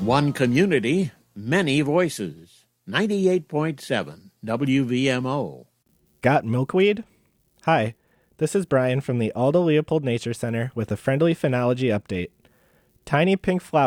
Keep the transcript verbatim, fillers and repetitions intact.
One community, many voices. ninety-eight point seven W V M O. Got milkweed? Hi, this is Brian from the Aldo Leopold Nature Center with a friendly phenology update. Tiny pink flowers